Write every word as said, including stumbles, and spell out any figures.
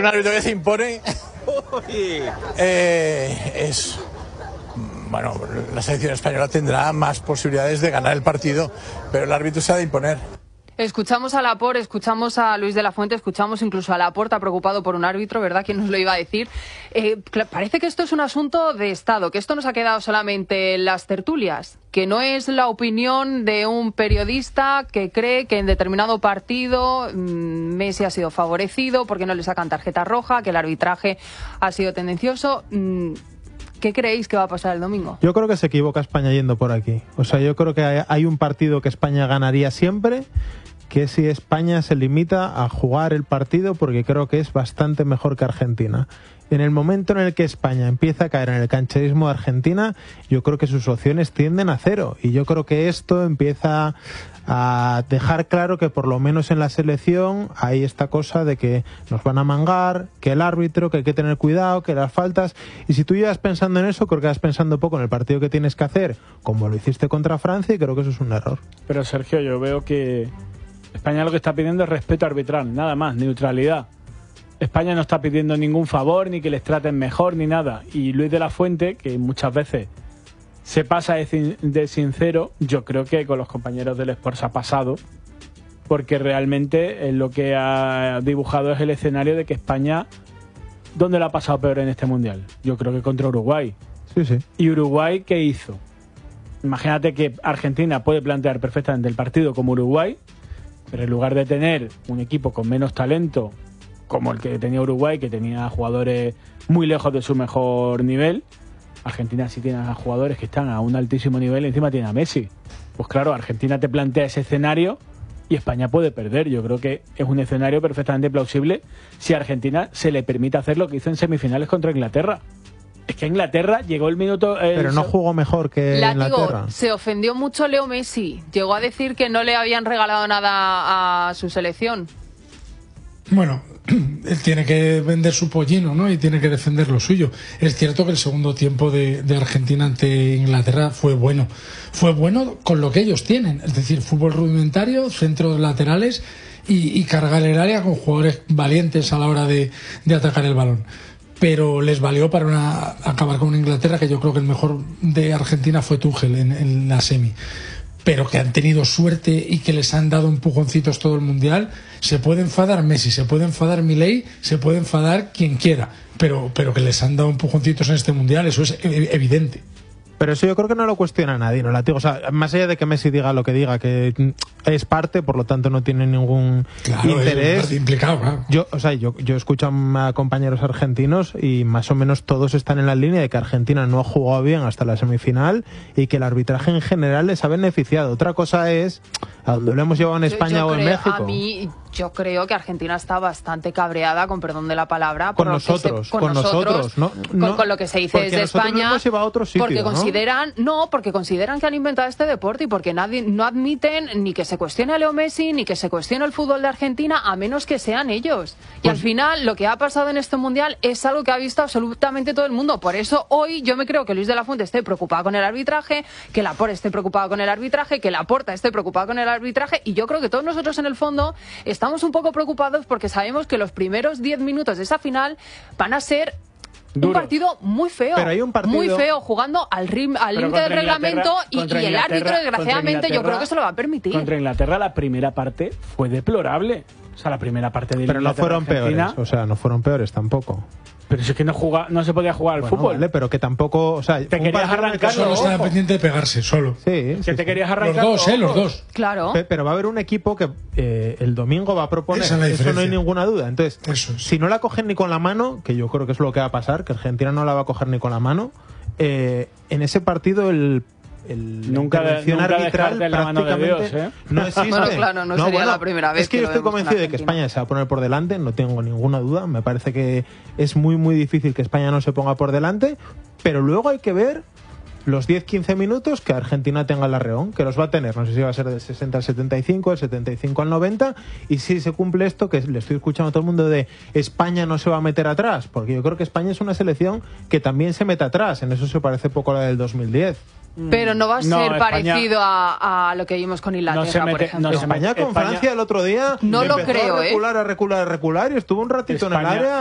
un árbitro que se impone eh, es... Bueno, la selección española tendrá más posibilidades de ganar el partido, pero el árbitro se ha de imponer. Escuchamos a Laporte, escuchamos a Luis de la Fuente, escuchamos incluso a Laporte preocupado por un árbitro, ¿verdad? ¿Quién nos lo iba a decir? Eh, parece que esto es un asunto de Estado, que esto nos ha quedado solamente en las tertulias, que no es la opinión de un periodista que cree que en determinado partido mmm, Messi ha sido favorecido porque no le sacan tarjeta roja, que el arbitraje ha sido tendencioso. Mmm, ¿Qué creéis que va a pasar el domingo? Yo creo que se equivoca España yendo por aquí. O sea, yo creo que hay, hay un partido que España ganaría siempre, que si España se limita a jugar el partido porque creo que es bastante mejor que Argentina. En el momento en el que España empieza a caer en el cancherismo de Argentina, yo creo que sus opciones tienden a cero. Y yo creo que esto empieza a dejar claro que por lo menos en la selección hay esta cosa de que nos van a mangar, que el árbitro, que hay que tener cuidado, que las faltas. Y si tú llevas pensando en eso, creo que vas pensando poco en el partido que tienes que hacer, como lo hiciste contra Francia, y creo que eso es un error. Pero Sergio, yo veo que España lo que está pidiendo es respeto arbitral, nada más, neutralidad. España no está pidiendo ningún favor, ni que les traten mejor, ni nada. Y Luis de la Fuente, que muchas veces se pasa de, de sincero, yo creo que con los compañeros del Sport se ha pasado, porque realmente lo que ha dibujado es el escenario de que España, ¿dónde la ha pasado peor en este Mundial? Yo creo que contra Uruguay. Sí, sí. ¿Y Uruguay qué hizo? Imagínate que Argentina puede plantear perfectamente el partido como Uruguay, pero en lugar de tener un equipo con menos talento, como el que tenía Uruguay, que tenía jugadores muy lejos de su mejor nivel, Argentina sí tiene a jugadores que están a un altísimo nivel y encima tiene a Messi. Pues claro, Argentina te plantea ese escenario y España puede perder. Yo creo que es un escenario perfectamente plausible si a Argentina se le permite hacer lo que hizo en semifinales contra Inglaterra. Es que Inglaterra llegó el minuto... El... Pero no jugó mejor que Látigo, Inglaterra. Se ofendió mucho Leo Messi. Llegó a decir que no le habían regalado nada a su selección. Bueno, él tiene que vender su pollino, ¿no? Y tiene que defender lo suyo. Es cierto que el segundo tiempo de, de Argentina ante Inglaterra fue bueno. Fue bueno con lo que ellos tienen. Es decir, fútbol rudimentario, centros laterales y, y cargar el área con jugadores valientes a la hora de, de atacar el balón. Pero les valió para una, acabar con una Inglaterra que yo creo que el mejor de Argentina fue Tuchel en, en la semi. Pero que han tenido suerte y que les han dado empujoncitos todo el Mundial. Se puede enfadar Messi, se puede enfadar Milei, se puede enfadar quien quiera, pero, pero que les han dado empujoncitos en este Mundial, eso es evidente. Pero eso yo creo que no lo cuestiona nadie, ¿no? Látigo, o sea, más allá de que Messi diga lo que diga, que es parte, por lo tanto no tiene ningún claro, interés. Es implicado, claro. Yo, o sea, yo, yo escucho a compañeros argentinos y más o menos todos están en la línea de que Argentina no ha jugado bien hasta la semifinal y que el arbitraje en general les ha beneficiado. Otra cosa es a dónde lo hemos llevado en España yo, yo o en creo, México. A mí, yo creo que Argentina está bastante cabreada, con perdón de la palabra, con por nosotros, se, con, con nosotros, nosotros no, con, no, con lo que se dice desde España, lo hemos llevado a otro sitio, porque ¿no? consideran, no, porque consideran que han inventado este deporte y porque nadie no admiten ni que se cuestione a Leo Messi ni que se cuestione el fútbol de Argentina a menos que sean ellos. Y pues, al final lo que ha pasado en este mundial es algo que ha visto absolutamente todo el mundo. Por eso hoy yo me creo que Luis de la Fuente esté preocupado con el arbitraje, que Laporte esté preocupado con el arbitraje, que Laporta esté preocupado con el arbitraje, y yo creo que todos nosotros en el fondo estamos un poco preocupados porque sabemos que los primeros diez minutos de esa final van a ser Duro. Un partido muy feo, pero hay un partido... muy feo, jugando al rim, al límite del reglamento y, y el árbitro, desgraciadamente, yo creo que se lo va a permitir. Contra Inglaterra la primera parte fue deplorable. O sea, la primera parte de Pero no fueron peores, o sea, no fueron peores tampoco. Pero si es que no, juga, no se podía jugar al bueno, fútbol. Vale, pero que tampoco... O sea, te querías arrancar. Solo estaba pendiente de pegarse, solo. Sí. Que sí, te sí. querías arrancar. Los dos, ¿eh? Los dos. Claro. Pero va a haber un equipo que eh, el domingo va a proponer. Esa es la eso diferencia. No hay ninguna duda. Entonces, eso es. si no la cogen ni con la mano, que yo creo que es lo que va a pasar, que Argentina no la va a coger ni con la mano, eh, en ese partido el... El nunca la intervención nunca arbitral la mano de Dios, ¿eh? no existe. Bueno, claro, no, no sería bueno, la primera vez. Es que, que yo estoy convencido de que España se va a poner por delante, no tengo ninguna duda. Me parece que es muy, muy difícil que España no se ponga por delante, pero luego hay que ver los diez quince minutos que Argentina tenga el arreón, que los va a tener. No sé si va a ser del sesenta al setenta y cinco, del setenta y cinco al noventa, y si se cumple esto, que le estoy escuchando a todo el mundo de España no se va a meter atrás, porque yo creo que España es una selección que también se mete atrás. En eso se parece poco a la del dos mil diez. Pero no va a ser no, España, parecido a, a lo que vimos con Inglaterra, no se mete, por ejemplo. No España con España, Francia el otro día no lo empezó creo, a recular, ¿eh? a recular, a recular y estuvo un ratito España, en el área.